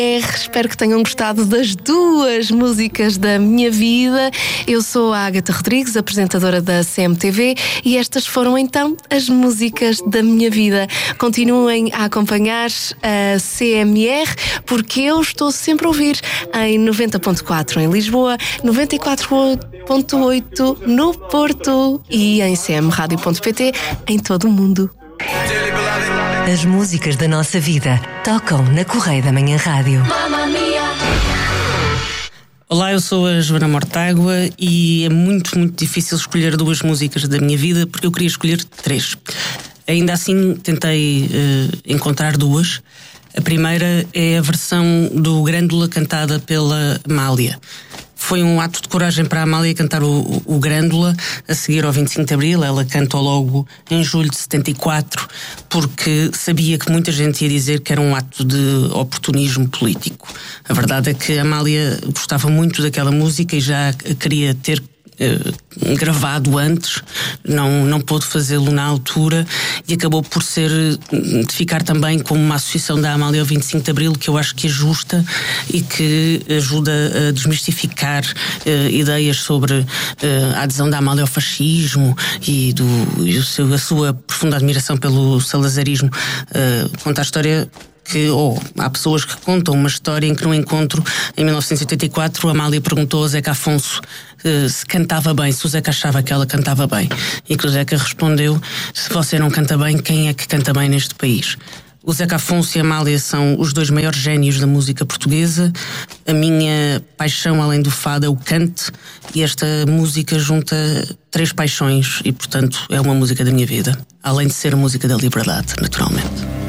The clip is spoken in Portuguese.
Espero que tenham gostado das duas músicas da minha vida. Eu sou a Ágata Rodrigues, apresentadora da CMTV, e estas foram então as músicas da minha vida. Continuem a acompanhar a CMR, porque eu estou sempre a ouvir em 90.4 em Lisboa, 94.8 no Porto e em cmradio.pt em todo o mundo. As músicas da nossa vida tocam na Correia da Manhã Rádio. Olá, eu sou a Joana Mortágua e é muito difícil escolher duas músicas da minha vida, porque eu queria escolher três. Ainda assim tentei encontrar duas. A primeira é a versão do Grândola cantada pela Amália. Foi um ato de coragem para a Amália cantar o Grândola a seguir ao 25 de Abril. Ela cantou logo em julho de 74, porque sabia que muita gente ia dizer que era um ato de oportunismo político. A verdade é que a Amália gostava muito daquela música e já queria ter gravado antes, não pôde fazê-lo na altura e acabou por de ficar também como uma associação da Amália ao 25 de Abril, que eu acho que é justa e que ajuda a desmistificar ideias sobre a adesão da Amália ao fascismo e a sua profunda admiração pelo salazarismo. Conta a história que há pessoas que contam uma história em que num encontro em 1984 a Amália perguntou ao Zeca Afonso se cantava bem, se o Zeca achava que ela cantava bem, e que o Zeca respondeu: se você não canta bem, quem é que canta bem neste país? O Zeca Afonso e a Amália são os dois maiores génios da música portuguesa. A minha paixão, além do fado, é o cante, e esta música junta três paixões e, portanto, é uma música da minha vida, além de ser a música da liberdade, naturalmente.